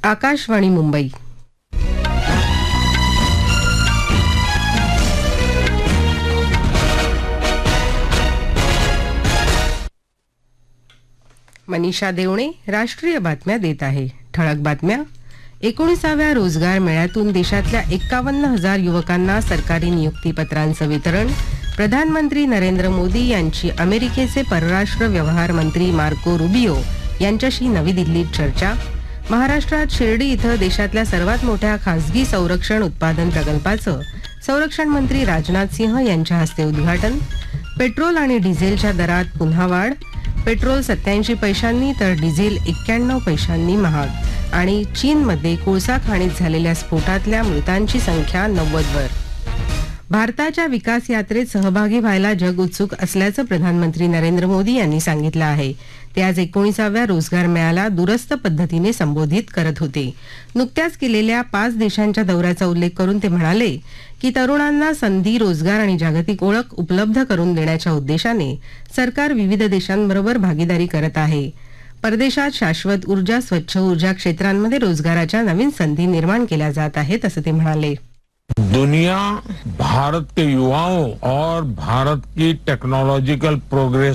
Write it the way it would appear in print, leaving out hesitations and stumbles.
आकाशवाणी मुंबई. मनीषा देवणे राष्ट्रीय बातम्या देत आहे. ठळक बातम्या. 19व्या रोजगार मेळ्यातून देशातल्या 51,000 युवकांना सरकारी नियुक्तीपत्रांचं वितरण. प्रधानमंत्री नरेंद्र मोदी यांची अमेरिकेचे परराष्ट्र व्यवहार मंत्री मार्को रुबियो यांच्याशी नवी दिल्लीत चर्चा. महाराष्ट्रात शिर्डी इथं देशातल्या सर्वात मोठ्या खासगी संरक्षण उत्पादन प्रकल्पाचं संरक्षण मंत्री राजनाथ सिंह यांच्या हस्ते उद्घाटन. पेट्रोल आणि डिझेलच्या दरात पुन्हा वाढ. पेट्रोल 87 पैशांनी तर डिझेल 91 पैशांनी महाग. आणि चीनमध्ये कोळसा खाणीत झालेल्या स्फोटातल्या मृतांची संख्या 90 वर. भारताच्या विकास यात्रेत सहभागी व्हायला जग उत्सुक असल्याचं प्रधानमंत्री नरेंद्र मोदी यांनी सांगितलं आहे. ते आज 19व्या रोजगार मेळ्याला दूरस्थ पद्धतीने संबोधित करत होते. नुकत्याच केलेल्या 5 देशांच्या दौऱ्याचा उल्लेख करून ते म्हणाले की तरुणांना संधी, रोजगार आणि जागतिक ओळख उपलब्ध करून देण्याच्या उद्देशाने सरकार विविध देशांबरोबर भागीदारी करत आहे. परदेशात शाश्वत ऊर्जा, स्वच्छ ऊर्जा क्षेत्रांमध्ये रोजगाराच्या नवीन संधी निर्माण केल्या जात आहेत असं ते म्हणाले. दुनिया भारत के युवाओं और भारत की टेक्नोलॉजिकल प्रोग्रेस